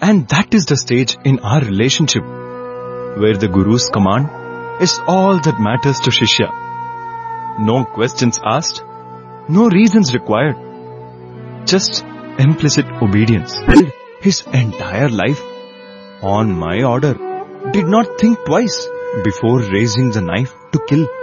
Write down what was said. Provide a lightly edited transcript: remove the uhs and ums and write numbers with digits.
And that is the stage in our relationship where the Guru's command is all that matters to Shishya. No questions asked, no reasons required, just implicit obedience. His entire life, on my order, did not think twice before raising the knife to kill.